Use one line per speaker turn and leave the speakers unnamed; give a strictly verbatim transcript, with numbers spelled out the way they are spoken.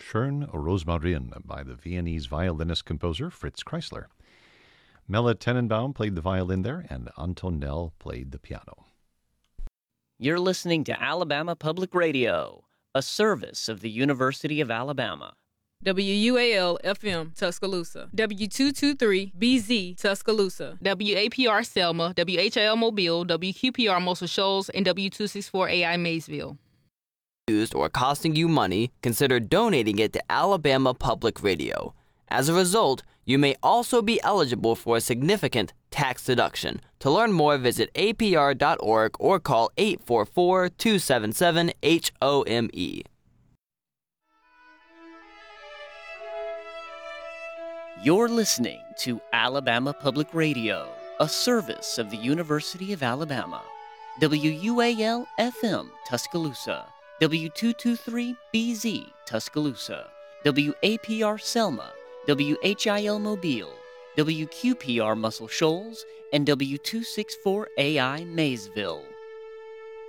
Schön Rosmarin by the Viennese violinist-composer Fritz Kreisler. Mella Tenenbaum played the violin there, and Antonell played the piano.
You're listening to Alabama Public Radio, a service of the University of Alabama.
W U A L F M Tuscaloosa, W two twenty-three B Z Tuscaloosa, W A P R Selma, W H I L Mobile, W Q P R Muscle Shoals, and W two sixty-four A I Maysville.
Used or costing you money, consider donating it to Alabama Public Radio. As a result, you may also be eligible for a significant tax deduction. To learn more, visit A P R dot org or call eight four four, two seven seven, H O M E.
You're listening to Alabama Public Radio, a service of the University of Alabama. W U A L F M Tuscaloosa, W two twenty-three B Z Tuscaloosa, W A P R Selma, W H I L Mobile, W Q P R Muscle Shoals, and W two sixty-four A I Maysville.